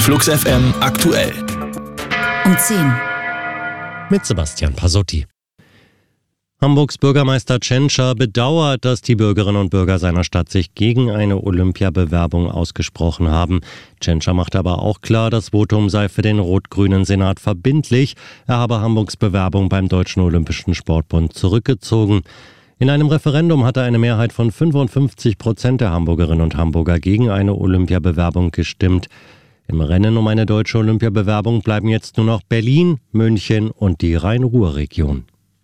Flux FM aktuell. Um 10. Mit Sebastian Pasotti. Hamburgs Bürgermeister Tschentscher bedauert, dass die Bürgerinnen und Bürger seiner Stadt sich gegen eine Olympiabewerbung ausgesprochen haben. Tschentscher macht aber auch klar, das Votum sei für den rot-grünen Senat verbindlich. Er habe Hamburgs Bewerbung beim Deutschen Olympischen Sportbund zurückgezogen. In einem Referendum hatte eine Mehrheit von 55% der Hamburgerinnen und Hamburger gegen eine Olympiabewerbung gestimmt. Im Rennen um eine deutsche Olympiabewerbung bleiben jetzt nur noch Berlin, München und die Rhein-Ruhr-Region.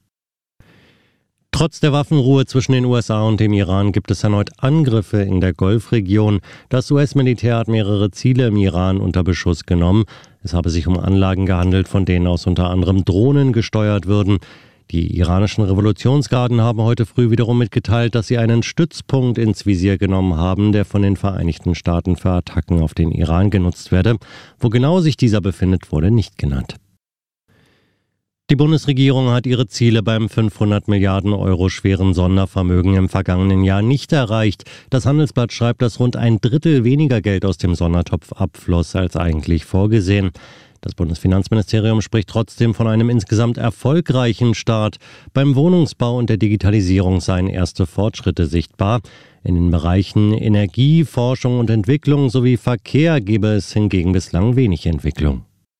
Trotz der Waffenruhe zwischen den USA und dem Iran gibt es erneut Angriffe in der Golfregion. Das US-Militär hat mehrere Ziele im Iran unter Beschuss genommen. Es habe sich um Anlagen gehandelt, von denen aus unter anderem Drohnen gesteuert würden. Die iranischen Revolutionsgarden haben heute früh wiederum mitgeteilt, dass sie einen Stützpunkt ins Visier genommen haben, der von den Vereinigten Staaten für Attacken auf den Iran genutzt werde. Wo genau sich dieser befindet, wurde nicht genannt. Die Bundesregierung hat ihre Ziele beim 500 Milliarden Euro schweren Sondervermögen im vergangenen Jahr nicht erreicht. Das Handelsblatt schreibt, dass rund ein Drittel weniger Geld aus dem Sondertopf abfloss als eigentlich vorgesehen. Das Bundesfinanzministerium spricht trotzdem von einem insgesamt erfolgreichen Start. Beim Wohnungsbau und der Digitalisierung seien erste Fortschritte sichtbar. In den Bereichen Energie, Forschung und Entwicklung sowie Verkehr gebe es hingegen bislang wenig Entwicklung.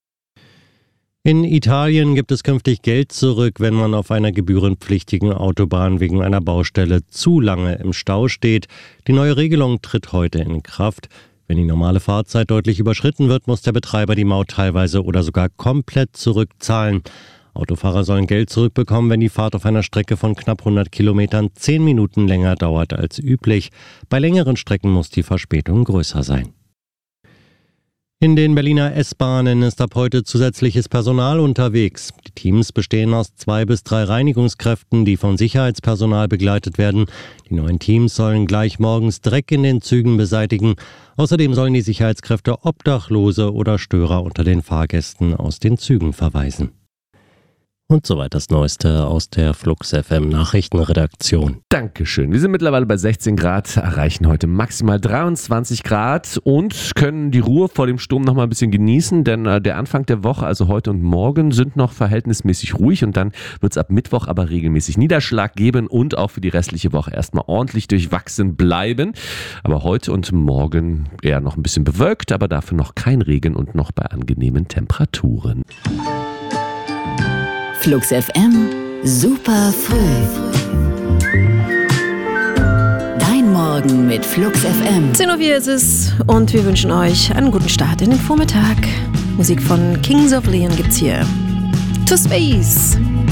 In Italien gibt es künftig Geld zurück, wenn man auf einer gebührenpflichtigen Autobahn wegen einer Baustelle zu lange im Stau steht. Die neue Regelung tritt heute in Kraft. Wenn die normale Fahrzeit deutlich überschritten wird, muss der Betreiber die Maut teilweise oder sogar komplett zurückzahlen. Autofahrer sollen Geld zurückbekommen, wenn die Fahrt auf einer Strecke von knapp 100 Kilometern 10 Minuten länger dauert als üblich. Bei längeren Strecken muss die Verspätung größer sein. In den Berliner S-Bahnen ist ab heute zusätzliches Personal unterwegs. Die Teams bestehen aus 2 bis 3 Reinigungskräften, die von Sicherheitspersonal begleitet werden. Die neuen Teams sollen gleich morgens Dreck in den Zügen beseitigen. Außerdem sollen die Sicherheitskräfte Obdachlose oder Störer unter den Fahrgästen aus den Zügen verweisen. Und soweit das Neueste aus der Flux FM Nachrichtenredaktion. Dankeschön. Wir sind mittlerweile bei 16 Grad, erreichen heute maximal 23 Grad und können die Ruhe vor dem Sturm noch mal ein bisschen genießen, denn der Anfang der Woche, also heute und morgen, sind noch verhältnismäßig ruhig und dann wird es ab Mittwoch aber regelmäßig Niederschlag geben und auch für die restliche Woche erstmal ordentlich durchwachsen bleiben. Aber heute und morgen eher noch ein bisschen bewölkt, aber dafür noch kein Regen und noch bei angenehmen Temperaturen. Flux FM, super früh. Dein Morgen mit Flux FM. 10:04 Uhr ist es und wir wünschen euch einen guten Start in den Vormittag. Musik von Kings of Leon gibt's hier. To Space.